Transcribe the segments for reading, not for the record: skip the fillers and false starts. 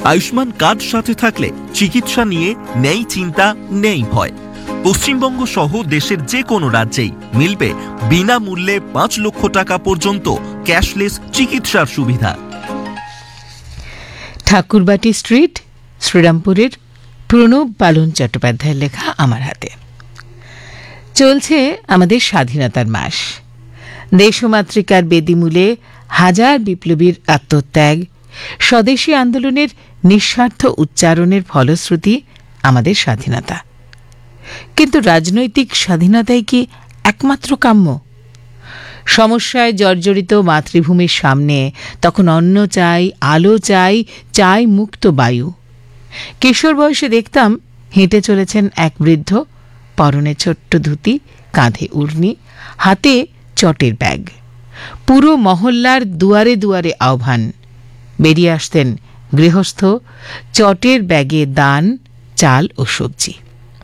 Ayushman card সাথে থাকলে চিকিৎসা নিয়ে নেই চিন্তা, নেই ভয়। পশ্চিমবঙ্গ সহ দেশের যে কোনো রাজ্যেই মিলবে বিনামূল্যে 5 লক্ষ টাকা পর্যন্ত ক্যাশলেস চিকিৎসার সুবিধা। ঠাকুরবাটি স্ট্রিট, শ্রীরামপুরের প্রণব বালন চট্টোপাধ্যায়ের লেখা আমার হাতে। চলছে আমাদের স্বাধীনতার মাস। দেশমাতৃকার বেদিমূলে হাজার বিপ্লবীর আত্মত্যাগ, স্বদেশী আন্দোলনের নিঃস্বার্থ উচ্চারণের ফলশ্রুতি আমাদের স্বাধীনতা। কিন্তু রাজনৈতিক স্বাধীনতাই কি একমাত্র কাম্য? সমস্যায় জর্জরিত মাতৃভূমির সামনে তখন অন্ন চাই, আলো চাই, চাই মুক্ত বায়ু। কিশোর বয়সে দেখতাম হেঁটে চলেছেন এক বৃদ্ধ, পরনে ছোট্ট ধুতি, কাঁধে উড়নি, হাতে চটের ব্যাগ। পুরো মহল্লার দুয়ারে দুয়ারে আহ্বান। বেরিয়ে আসতেন গৃহস্থ, চটের ব্যাগে দান, চাল ও সবজি।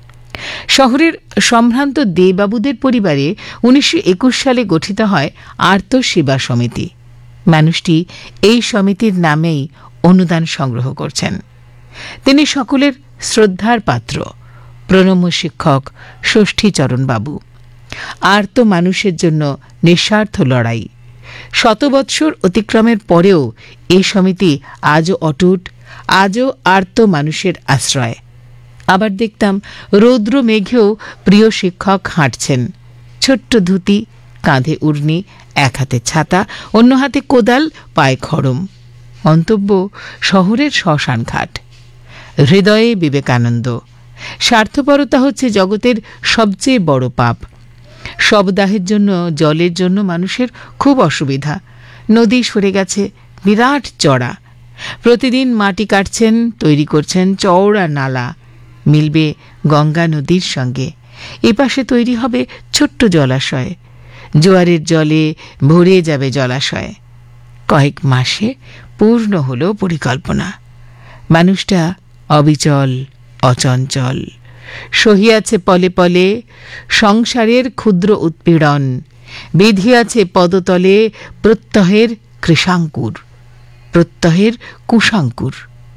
শহরের সম্ভ্রান্ত দেবাবুদের পরিবারে 1921 সালে গঠিত হয় আর্ত সেবা সমিতি। মানুষটি এই সমিতির নামেই অনুদান সংগ্রহ করছেন। তিনি সকলের শ্রদ্ধার পাত্র, প্রণম্য শিক্ষক ষষ্ঠীচরণ বাবু। আর্ত মানুষের জন্য নিঃস্বার্থ লড়াই। 100 বৎসর অতিক্রমের পরেও এই সমিতি আজও অটুট, আজও আর্ত মানুষের আশ্রয়। আবার দেখতাম রৌদ্র মেঘেও প্রিয় শিক্ষক হাঁটছেন, ছোট্ট ধুতি, কাঁধে উড়নি, এক হাতে ছাতা, অন্য হাতে কোদাল, পায়ে খড়ম। মন্তব্য শহরের শ্মশানঘাট। হৃদয়ে বিবেকানন্দ। স্বার্থপরতা হচ্ছে জগতের সবচেয়ে বড় পাপ। শবদাহের জন্য, জলের জন্য মানুষের খুব অসুবিধা। নদী সরে গেছে বিরাট চড়া। প্রতিদিন মাটি কাটছেন, তৈরি করছেন চওড়া নালা। মিলবে গঙ্গা নদীর সঙ্গে। এপাশে তৈরি হবে ছোট্ট জলাশয়। জোয়ারের জলে ভরে যাবে জলাশয়। কয়েক মাসে পূর্ণ হলো পরিকল্পনা। মানুষটা অবিচল, অচঞ্চল, সহিয়াছে পলে পলে সংসারের ক্ষুদ্র উৎপীড়ন। বিধিয়াছে পদতলে প্রত্যহের কৃশাঙ্কুর, প্রত্যহের কুশাঙ্কুর।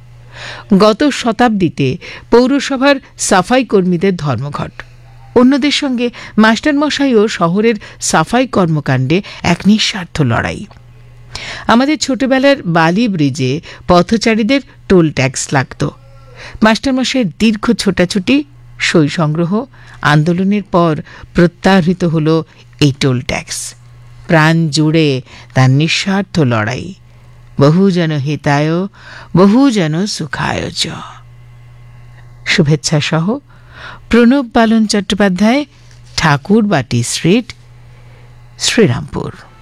গত শতাব্দীতে পৌরসভার সাফাই কর্মীদের ধর্মঘট। অন্যদের সঙ্গে মাস্টারমশাইও শহরের সাফাই কর্মকাণ্ডে এক নিঃস্বার্থ লড়াই। আমাদের ছোটবেলার বালি ব্রিজে পথচারীদের টোল ট্যাক্স লাগত। মাস্টারমশাইয়ের দীর্ঘ ছোটাছুটি, সই সংগ্রহ, আন্দোলনের পর প্রত্যাহৃত হল এই টোল ট্যাক্স। প্রাণ জুড়ে তার নিঃস্বার্থ লড়াই। বহুজন হিতায়, বহুজন সুখায় চ। শুভেচ্ছা সহ প্রণব বালন চট্টোপাধ্যায়, ঠাকুরবাটি স্ট্রিট, শ্রীরামপুর।